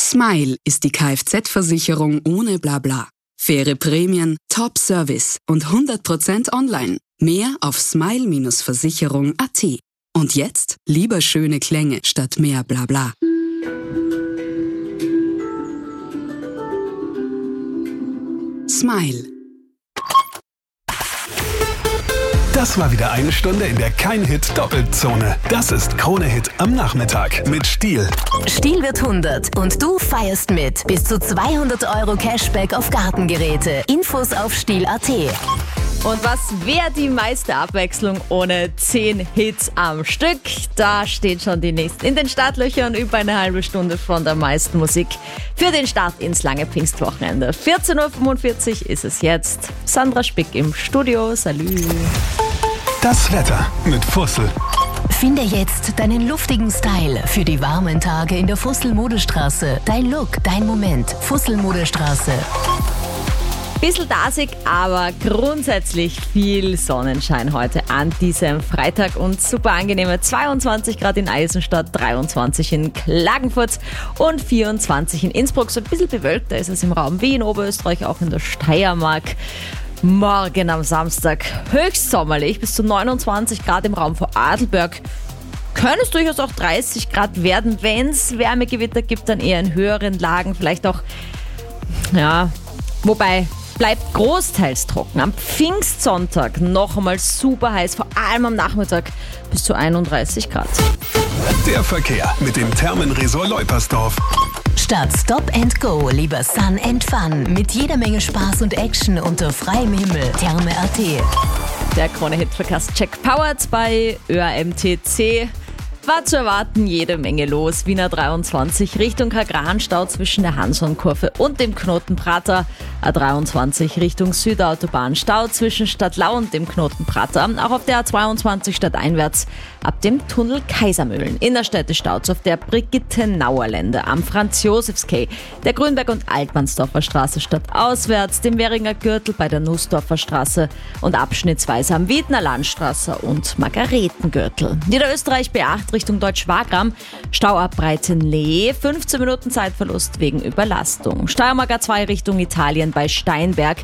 Smile ist die Kfz-Versicherung ohne Blabla. Faire Prämien, Top-Service und 100% online. Mehr auf smile-versicherung.at. Und jetzt lieber schöne Klänge statt mehr Blabla. Smile. Das war wieder eine Stunde in der Kein-Hit-Doppelzone. Das ist Krone-Hit am Nachmittag mit Stihl. Stihl wird 100 und du feierst mit. Bis zu 200 € Cashback auf Gartengeräte. Infos auf Stihl.at. Und was wäre die meiste Abwechslung ohne 10 Hits am Stück? Da steht schon die nächsten in den Startlöchern, über eine halbe Stunde von der meisten Musik für den Start ins lange Pfingstwochenende. 14:45 Uhr ist es jetzt. Sandra Spick im Studio. Salü. Das Wetter mit Fussel. Finde jetzt deinen luftigen Style für die warmen Tage in der Fussel-Modestraße. Dein Look, dein Moment. Fussel-Modestraße. Bisschen dasig, aber grundsätzlich viel Sonnenschein heute an diesem Freitag und super angenehme 22 Grad in Eisenstadt, 23 in Klagenfurt und 24 in Innsbruck. So ein bisschen bewölkter ist es im Raum Wien, Oberösterreich, auch in der Steiermark. Morgen am Samstag höchst sommerlich, bis zu 29 Grad im Raum vor Adelberg. Können es durchaus auch 30 Grad werden, wenn es Wärmegewitter gibt, dann eher in höheren Lagen, vielleicht auch, ja, wobei bleibt großteils trocken. Am Pfingstsonntag noch einmal super heiß, vor allem am Nachmittag bis zu 31 Grad. Der Verkehr mit dem Thermenresort Leupersdorf. Statt Stop and Go, lieber Sun and Fun. Mit jeder Menge Spaß und Action unter freiem Himmel. Therme.at. Der Krone-Hit-Verkehrscheck powered bei ÖAMTC. War zu erwarten, jede Menge los. Wiener 23 Richtung Kagran, Stau zwischen der Hanson-Kurve und dem Knoten Prater. A23 Richtung Südautobahn, Stau zwischen Stadtlau und dem Knoten Prater. Auch auf der A22 stadteinwärts ab dem Tunnel Kaisermühlen. Innerstädte Staus auf der Brigittenauer Lände am Franz-Josefs-Quai, der Grünberg- und Altmannsdorfer Straße stadtauswärts, dem Währinger Gürtel bei der Nussdorfer Straße und abschnittsweise am Wiedner Landstraße und Margaretengürtel. Niederösterreich B8 Richtung Deutsch-Wagram, Stau ab Breitenlee, 15 Minuten Zeitverlust wegen Überlastung. Steiermark A2 Richtung Italien bei Steinberg,